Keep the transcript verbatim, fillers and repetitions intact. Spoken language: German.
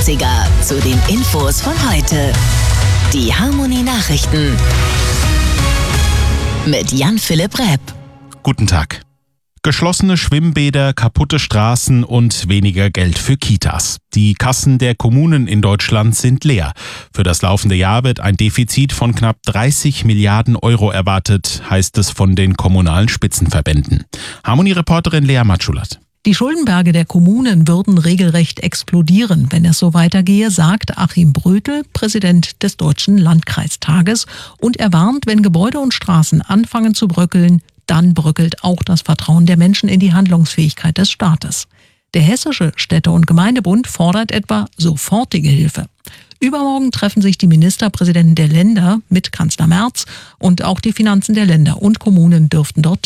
dreißiger zu den Infos von heute. Die Harmonie Nachrichten mit Jan-Philipp Räpp. Guten Tag. Geschlossene Schwimmbäder, kaputte Straßen und weniger Geld für Kitas. Die Kassen der Kommunen in Deutschland sind leer. Für das laufende Jahr wird ein Defizit von knapp dreißig Milliarden Euro erwartet, heißt es von den kommunalen Spitzenverbänden. Harmonie-Reporterin Lea Matschulat. Die Schuldenberge der Kommunen würden regelrecht explodieren, wenn es so weitergehe, sagt Achim Brötel, Präsident des Deutschen Landkreistages. Und er warnt, wenn Gebäude und Straßen anfangen zu bröckeln, dann bröckelt auch das Vertrauen der Menschen in die Handlungsfähigkeit des Staates. Der Hessische Städte- und Gemeindebund fordert etwa sofortige Hilfe. Übermorgen treffen sich die Ministerpräsidenten der Länder mit Kanzler Merz und auch die Finanzen der Länder und Kommunen dürften dort